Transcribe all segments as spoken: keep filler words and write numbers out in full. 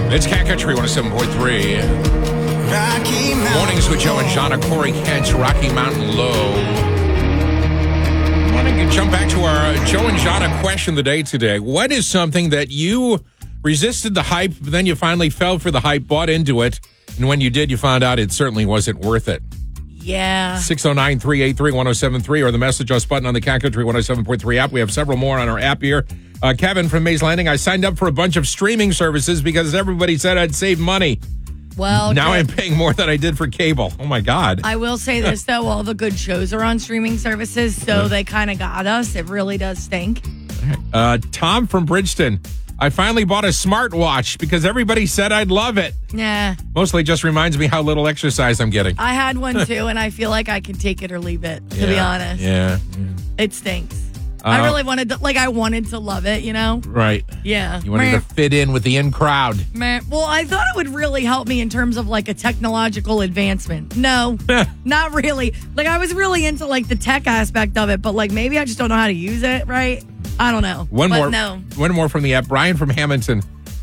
It's Cat Country one oh seven point three. Mornings with Joe and Jana, Corey Kent's Rocky Mountain Low. I want to jump back to our Joe and Jana question of the day today. What is something that you resisted the hype, but then you finally fell for the hype, bought into it, and when you did, you found out it certainly wasn't worth it? Yeah. six oh nine, three eight three, one oh seven three or the message us button on the Cat Country one oh seven point three app. We have several more on our app here. Uh, Kevin from Mays Landing, I signed up for a bunch of streaming services because everybody said I'd save money. Well, now good. I'm paying more than I did for cable. Oh, my God. I will say this, though. All the good shows are on streaming services, so they kind of got us. It really does stink. Uh, Tom from Bridgeton, I finally bought a smartwatch because everybody said I'd love it. Nah. Mostly just reminds me how little exercise I'm getting. I had one, too, and I feel like I can take it or leave it, to yeah, be honest. Yeah. It stinks. Uh, I really wanted to, like, I wanted to love it, you know? Right. Yeah. You wanted Meh. to fit in with the in crowd. Meh. Well, I thought it would really help me in terms of, like, a technological advancement. No, not really. Like, I was really into, like, the tech aspect of it, but, like, maybe I just don't know how to use it, right? I don't know. One but more. No. One more from the app. Brian from Hamilton.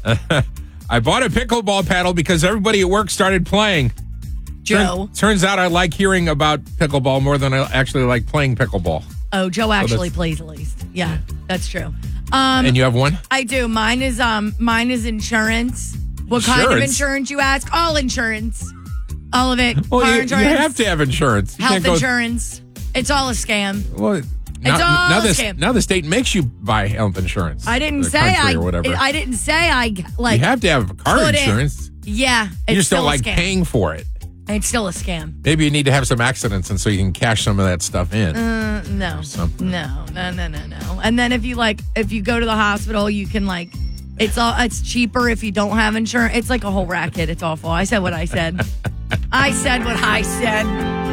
I bought a pickleball paddle because everybody at work started playing. Joe. Turn, turns out I like hearing about pickleball more than I actually like playing pickleball. Oh, Joe actually that's- plays at least. Yeah, that's true. Um, And you have one? I do. Mine is um, mine is insurance. What kind of Insurance? insurance, you ask? All insurance. All of it. Well, Car you, you insurance. have to have insurance. You Health can't go- insurance. It's all a scam. Well, now, all now, a the, scam. now the state makes you buy health insurance. I didn't The say country I. or whatever. I didn't say I like. You have to have car put in- insurance. Yeah, it's You just still don't a like scam. paying for it. It's still a scam. Maybe you need to have some accidents, and so you can cash some of that stuff in. Uh, no, something. no, no, no, no, no. And then if you like, if you go to the hospital, you can like, it's all it's cheaper if you don't have insurance. It's like a whole racket. It's awful. I said what I said. I said what I said.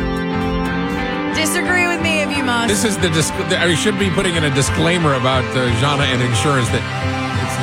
Disagree with me if you must. This is the. Disc- I should be putting in a disclaimer about uh, Jana and insurance that